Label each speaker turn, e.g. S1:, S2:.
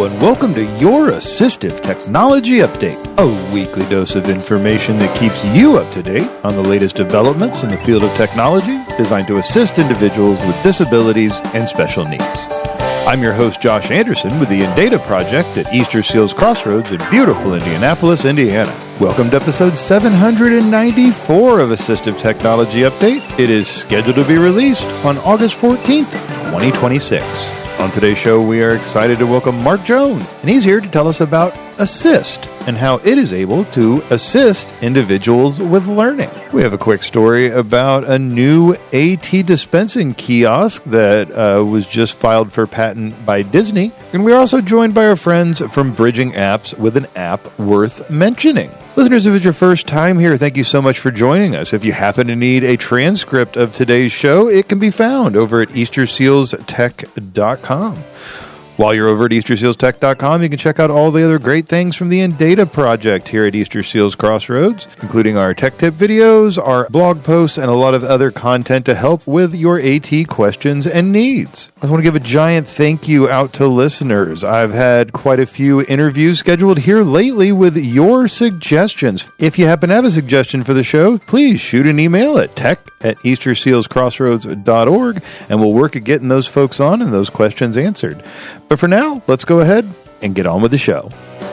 S1: Hello and welcome to your Assistive Technology Update, a weekly dose of information that keeps you up to date on the latest developments in the field of technology designed to assist individuals with disabilities and special needs. I'm your host, Josh Anderson, with the Indata Project at Easter Seals Crossroads in beautiful Indianapolis, Indiana. Welcome to episode 794 of Assistive Technology Update. It is scheduled to be released on August 14th, 2026. On today's show, we are excited to welcome Mark Joan, and he's here to tell us about Assist and how it is able to assist individuals with learning. We have a quick story about a new AT dispensing kiosk that was just filed for patent by Disney, and we're also joined by our friends from Bridging Apps with an app worth mentioning. Listeners, if it's your first time here, thank you so much for joining us. If you happen to need a transcript of today's show, it can be found over at EasterSealsTech.com. While you're over at EasterSealsTech.com, you can check out all the other great things from the Indata Project here at Easter Seals Crossroads, including our tech tip videos, our blog posts, and a lot of other content to help with your AT questions and needs. I just want to give a giant thank you out to listeners. I've had quite a few interviews scheduled here lately with your suggestions. If you happen to have a suggestion for the show, please shoot an email at tech@EasterSealsCrossroads.org, and we'll work at getting those folks on and those questions answered. But for now, let's go ahead and get on with the show.